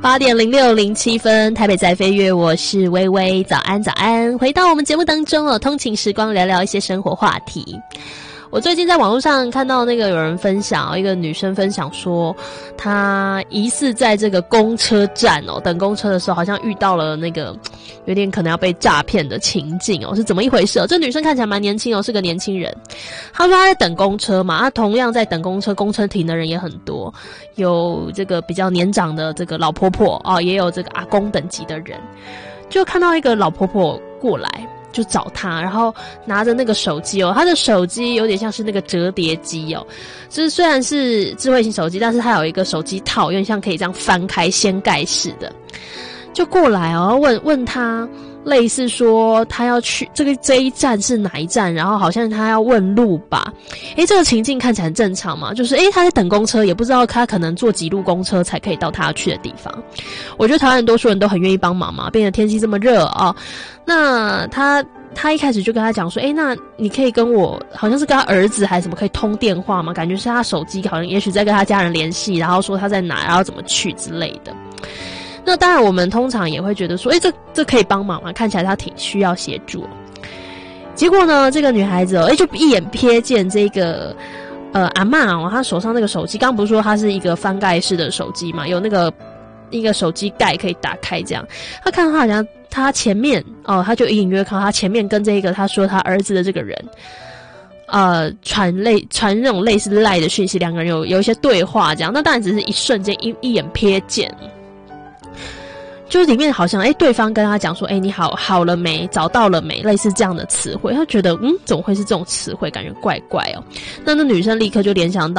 8:06:07，台北在飞跃，我是微微，早安早安，回到我们节目当中哦，通勤时光聊聊一些生活话题。我最近在网络上看到那个有人分享，一个女生分享说，她疑似在这个公车站哦，等公车的时候，好像遇到了那个有点可能要被诈骗的情境哦，是怎么一回事哦？这女生看起来蛮年轻哦，是个年轻人。她说她在等公车嘛，她同样在等公车，公车停的人也很多，有这个比较年长的这个老婆婆哦，也有这个阿公等级的人，就看到一个老婆婆过来。就找他，然后拿着那个手机哦，他的手机有点像是那个折叠机哦，就是虽然是智慧型手机，但是它有一个手机套，有点像可以这样翻开掀盖式的，就过来哦，问他，类似说他要去这一站是哪一站，然后好像他要问路吧。这个情境看起来很正常嘛，就是他在等公车，也不知道他可能坐几路公车才可以到他要去的地方。我觉得台湾多数人都很愿意帮忙嘛，变得天气这么热啊，那他一开始就跟他讲说，那你可以跟我，好像是跟他儿子还是什么可以通电话吗？感觉是他手机好像也许在跟他家人联系，然后说他在哪，然后怎么去之类的。那当然我们通常也会觉得说，这可以帮忙吗？看起来他挺需要协助。结果呢，这个女孩子就一眼瞥见这个阿嬷哦，她手上那个手机，刚不是说它是一个翻盖式的手机嘛，有那个一个手机盖可以打开这样。她看到她好像他前面他就隐隐约看到他前面跟这个他说他儿子的这个人传那种类似赖的讯息，两个人有一些对话这样。那当然只是一瞬间一眼瞥见，就是里面好像对方跟他讲说你好了没，找到了没，类似这样的词汇。他觉得怎么会是这种词汇，感觉怪怪哦。那女生立刻就联想到